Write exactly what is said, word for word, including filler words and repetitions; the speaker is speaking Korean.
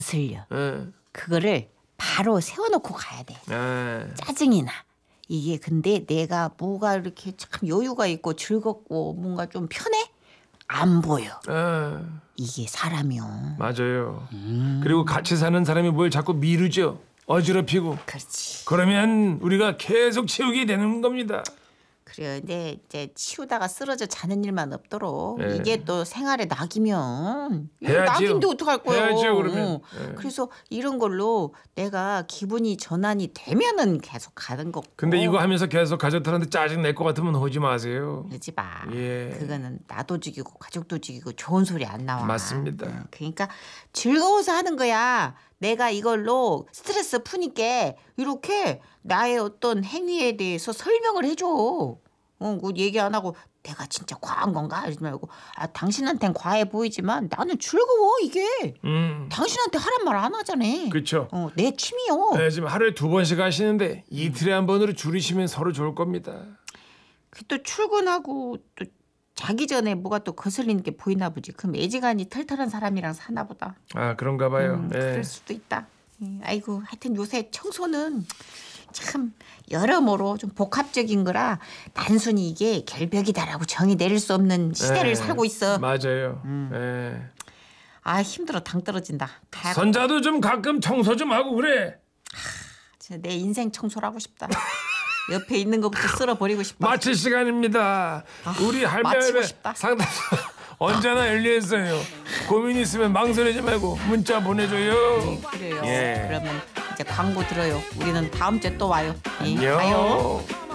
거슬려. 예. 그거를 바로 세워놓고 가야 돼. 예. 짜증이 나. 이게 근데 내가 뭐가 이렇게 참 여유가 있고 즐겁고 뭔가 좀 편해? 안 보여. 예. 이게 사람이요. 맞아요. 음. 그리고 같이 사는 사람이 뭘 자꾸 미루죠. 어지럽히고. 그렇지. 그러면 우리가 계속 치우게 되는 겁니다. 그래, 근데 이제 치우다가 쓰러져 자는 일만 없도록 네. 이게 또 생활의 낙이면 이거 해야지요. 낙인데 어떡할 거예요. 해야죠, 그러면. 어. 네. 그래서 이런 걸로 내가 기분이 전환이 되면은 계속 가는 거고. 근데 이거 하면서 계속 가족들한테 짜증 낼 것 같으면 하지 마세요. 그러지 마. 예. 그거는 나도 죽이고 가족도 죽이고 좋은 소리 안 나와. 맞습니다. 응, 그러니까 즐거워서 하는 거야. 내가 이걸로 스트레스 푸니까 이렇게 나의 어떤 행위에 대해서 설명을 해줘. 어, 그 얘기 안 하고 내가 진짜 과한 건가? 이러지 말고 아, 당신한텐 과해 보이지만 나는 즐거워 이게. 음. 당신한테 하란 말 안 하잖아. 그렇죠. 어, 내 취미요. 네, 지금 하루에 두 번씩 하시는데 이틀에 한 번으로 줄이시면 서로 좋을 겁니다. 그 또 출근하고 또 자기 전에 뭐가 또 거슬리는 게 보이나 보지. 그럼 애지간히 털털한 사람이랑 사나 보다. 아 그런가 봐요. 음, 네. 그럴 수도 있다. 예, 아이고 하여튼 요새 청소는 참 여러모로 좀 복합적인 거라 단순히 이게 결벽이다라고 정의 내릴 수 없는 시대를 네, 살고 있어. 맞아요. 음. 네. 아 힘들어 당 떨어진다. 가야 선자도 좀 가끔 청소 좀 하고 그래. 진짜 내 인생 청소를 하고 싶다. 옆에 있는 것부터 쓸어버리고 싶다. 마칠 시간입니다. 아, 우리 할배 마치고 할배 싶다. 상담소 언제나 열려 있어요. 고민 있으면 망설이지 말고 문자 보내줘요. 그래요. 예. 그러면 이제 광고 들어요. 우리는 다음 주에 또 와요. 예, 안녕. 가요.